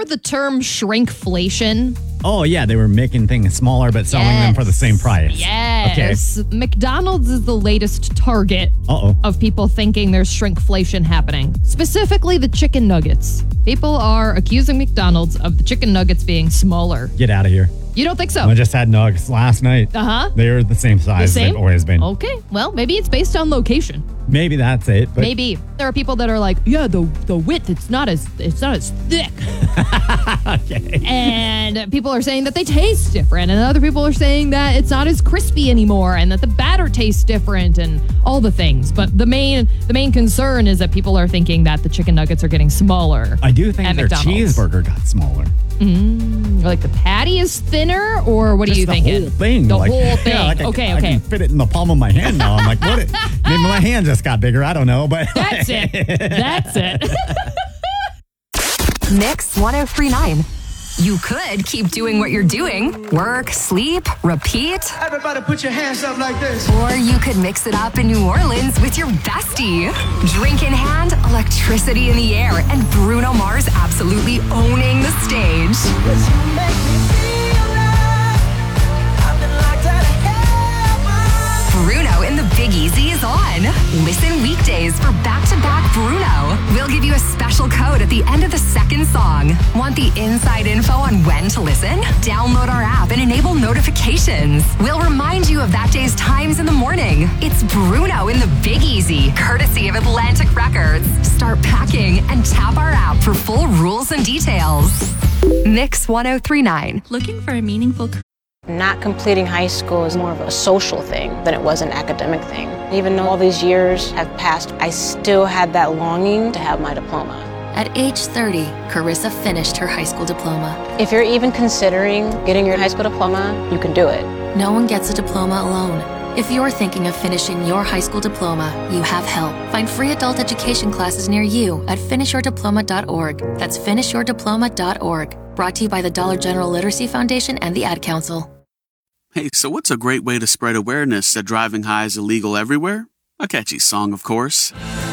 remember the term shrinkflation? Oh, yeah. They were making things smaller but selling them for the same price. Yes. Okay. McDonald's is the latest target of people thinking there's shrinkflation happening. Specifically, the chicken nuggets. People are accusing McDonald's of the chicken nuggets being smaller. Get out of here. You don't think so? I just had nuggets last night. Uh-huh. They're the same size as they've always been. Okay. Well, maybe it's based on location. Maybe that's it. But maybe. There are people that are like, yeah, the width, it's not as thick. Okay. And people are saying that they taste different. And other people are saying that it's not as crispy anymore and that the batter tastes different and all the things. But the main concern is that people are thinking that the chicken nuggets are getting smaller. I do think their cheeseburger got smaller. Like the patty is thinner, or what are you thinking? The whole thing. The whole thing. Yeah, okay. I can fit it in the palm of my hand now. I'm like, what? Maybe my hand just got bigger. I don't know, but that's it. Mix 1039. You could keep doing what you're doing. Work, sleep, repeat. Everybody put your hands up like this. Or you could mix it up in New Orleans with your bestie. Drink in hand, electricity in the air, and Bruno Mars absolutely owning the stage. Bruno in the Big Easy is on. Listen weekdays for back-to-back Bruno. We'll give you a special code at the end of the second song. Want the inside info on when to listen? Download our app and enable notifications. We'll remind you of that day's times in the morning. It's Bruno in the Big Easy, courtesy of Atlantic Records. Start packing and tap our app for full rules and details. Mix 1039. Looking for a meaningful Not completing high school is more of a social thing than it was an academic thing. Even though all these years have passed, I still had that longing to have my diploma. At age 30, Carissa finished her high school diploma. If you're even considering getting your high school diploma, you can do it. No one gets a diploma alone. If you're thinking of finishing your high school diploma, you have help. Find free adult education classes near you at finishyourdiploma.org. That's finishyourdiploma.org. Brought to you by the Dollar General Literacy Foundation and the Ad Council. Hey, so what's a great way to spread awareness that driving high is illegal everywhere? A catchy song, of course.